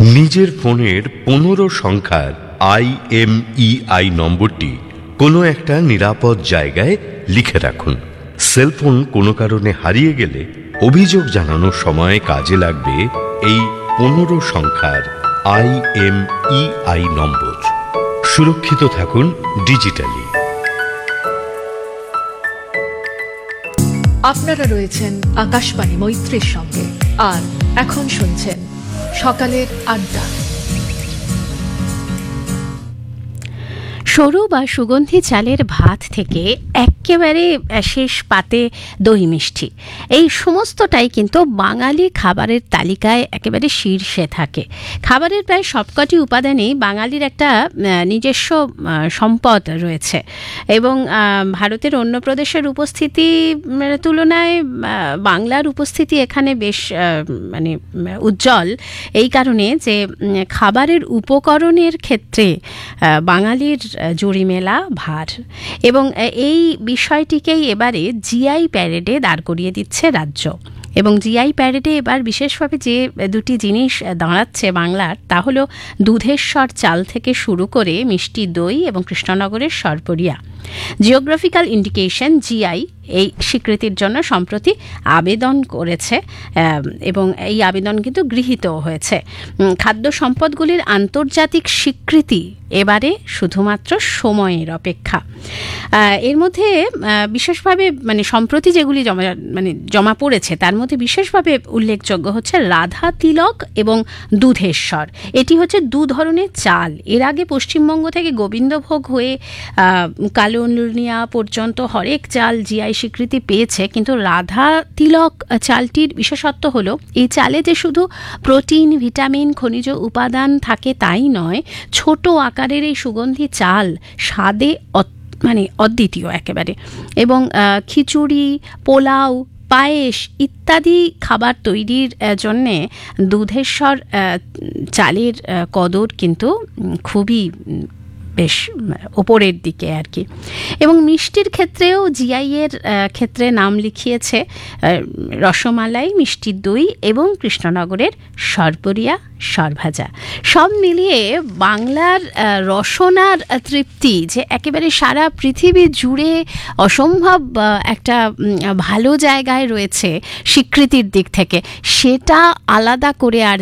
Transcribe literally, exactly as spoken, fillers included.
নিজের ফোনের পনেরো সংখ্যার আইএমইআই নম্বরটি কোনো একটা নিরাপদ জায়গায় লিখে রাখুন। সেলফোন কোনো কারণে হারিয়ে গেলে অভিযোগ জানানোর সময় কাজে লাগবে এই পনেরো সংখ্যার আইএমইআই নম্বর। সুরক্ষিত থাকুন ডিজিটালি। আপনারা রয়েছেন আকাশবাণী মৈত্রীর সঙ্গে, আর এখন শুনছেন সকালের আড্ডা। সরু বা সুগন্ধি চালের ভাত থেকে একেবারে শেষ পাতে দই মিষ্টি, এই সমস্তটাই কিন্তু বাঙালি খাবারের তালিকায় একেবারে শীর্ষে থাকে। খাবারের প্রায় সবকটি উপাদানেই বাঙালির একটা নিজস্ব সম্পদ রয়েছে, এবং ভারতের অন্য প্রদেশের উপস্থিতি তুলনায় বাংলার উপস্থিতি এখানে বেশ মানে উজ্জ্বল, এই কারণে যে খাবারের উপকরণের ক্ষেত্রে বাঙালির জুড়ি মেলা ভার, এবং এই বিষয়টিকেই এবারে জিআই প্যারেডে দাঁড় করিয়ে দিচ্ছে রাজ্য। এবং জিআই প্যারেডে এবার বিশেষভাবে যে দুটি জিনিস দাঁড়াচ্ছে বাংলার, তা হলো দুধেশ্বর চাল থেকে শুরু করে মিষ্টি দই এবং কৃষ্ণনগরের সরপুরিয়া। জিওগ্রাফিক্যাল ইন্ডিকেশন জিআই এই স্বীকৃতির জন্য সম্প্রতি আবেদন করেছে, এবং এই আবেদন কিন্তু গৃহীত হয়েছে। খাদ্য সম্পদগুলির আন্তর্জাতিক স্বীকৃতি এবারে শুধুমাত্র সময়ের অপেক্ষা। এর মধ্যে বিশেষভাবে মানে সম্প্রতি যেগুলি জমা মানে জমা পড়েছে, তার মধ্যে বিশেষভাবে উল্লেখযোগ্য হচ্ছে রাধা তিলক এবং দুধেশ্বর। এটি হচ্ছে দু ধরনের চাল। এর আগে পশ্চিমবঙ্গ থেকে গোবিন্দভোগ হয়ে কালোনুনিয়া পর্যন্ত হরেক চাল জিআই স্বীকৃতি পেয়েছে, কিন্তু রাধা তিলক চালটির বিশেষত্ব হলো এই চালে যে শুধু প্রোটিন, ভিটামিন, খনিজ উপাদান থাকে তাই নয়, ছোট আকারের এই সুগন্ধি চাল স্বাদে মানে অদ্বিতীয় একেবারে। এবং খিচুড়ি, পোলাও, পায়েস ইত্যাদি খাবার তৈরির জন্যে দুধেশ্বর চালের কদর কিন্তু খুবই বেশ ওপরের দিকে আর কি। এবং মিষ্টির ক্ষেত্রেও জিআই এর ক্ষেত্রে নাম লিখিয়েছে রসমালাই, মিষ্টির দই এবং কৃষ্ণনগরের সরপুরিয়া সরভাজা। সব মিলিয়ে বাংলার রসনার তৃপ্তি যে একেবারে সারা পৃথিবী জুড়ে অসম্ভব একটা ভালো জায়গায় রয়েছে স্বীকৃতির দিক থেকে, সেটা আলাদা করে আর